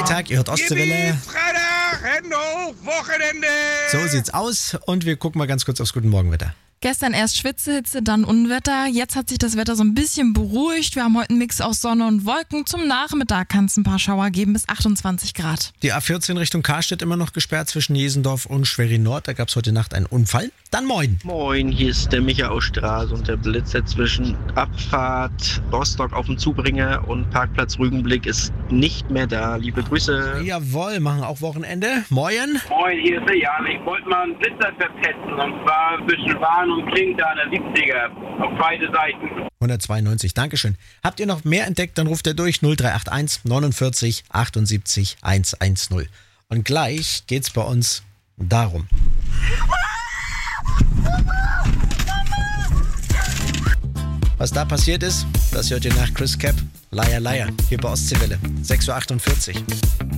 Freitag, ihr hört Ostseewelle. Freitag, Hände hoch, Wochenende. So sieht's aus und wir gucken mal ganz kurz aufs Guten Morgenwetter. Gestern erst Schwitzehitze, dann Unwetter. Jetzt hat sich das Wetter so ein bisschen beruhigt. Wir haben heute einen Mix aus Sonne und Wolken. Zum Nachmittag kann es ein paar Schauer geben bis 28 Grad. Die A14 Richtung Karstedt immer noch gesperrt zwischen Jesendorf und Schwerin Nord. Da gab es heute Nacht einen Unfall. Dann moin. Moin, hier ist der Micha aus Straße und der Blitzer zwischen Abfahrt Rostock auf dem Zubringer und Parkplatz Rügenblick ist nicht mehr da. Liebe Grüße. Jawohl, machen auch Wochenende. Moin. Moin, hier ist der Jan. Ich wollte mal einen Blitzer verpetzen und zwar ein bisschen Warn und Klingt da an der 70er auf beide Seiten. 192, Dankeschön. Habt ihr noch mehr entdeckt, dann ruft ihr durch 0381 49 78 110. Und gleich geht's bei uns darum. Was da passiert ist, das hört ihr nach Chris Cap. Liar, Liar, hier bei Ostseewelle. 6.48 Uhr.